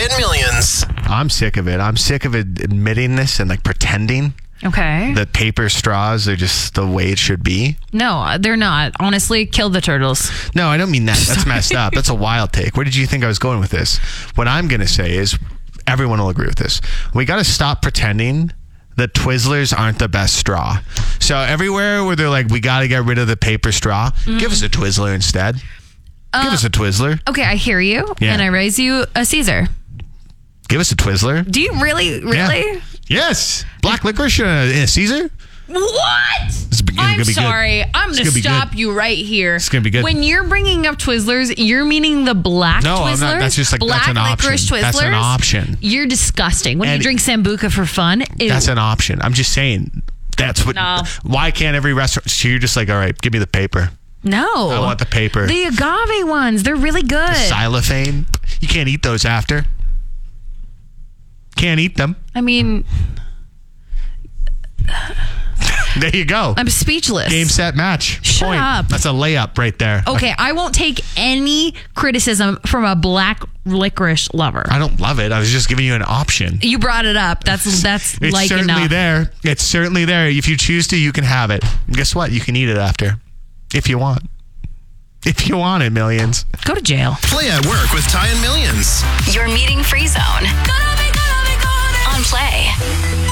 and Millions. I'm sick of it. I'm sick of it admitting this and like pretending Okay. that paper straws are just the way it should be. No, they're not. Honestly, kill the turtles. No, I don't mean that. That's messed up. That's a wild take. Where did you think I was going with this? What I'm going to say is everyone will agree with this. We got to stop pretending that Twizzlers aren't the best straw. So everywhere where they're like, we got to get rid of the paper straw, give us a Twizzler instead. Give us a Twizzler. Okay, I hear you. Yeah. And I raise you a Caesar. Give us a Twizzler. Do you really? Yeah. Yes. Black licorice in a Caesar? What? It's I'm gonna be sorry. good. I'm going to stop you right here. It's going to be good. When you're bringing up Twizzlers, you're meaning the black No, Twizzlers? I'm not. That's just like, black that's an option. licorice Twizzlers? That's an option. You're disgusting. When And you drink Sambuca for fun, ew. That's an option. I'm just saying. That's what. No. Why can't every restaurant? So you're just like, all right, give me the paper. No. I want the paper. The agave ones, they're really good. Xylophane. You can't eat those after. Can't eat them. I mean, There you go. I'm speechless. Game, set, match. Shut Point. up. That's a layup right there. Okay, I won't take any criticism from a black licorice lover. I don't love it. I was just giving you an option. You brought it up. That's It's like certainly enough. there. It's certainly there. If you choose to, you can have it. And guess what? You can eat it after. If you want. If you want it, Millions. Go to jail. Play at work with Ty and Millions. Your meeting free zone. On Play.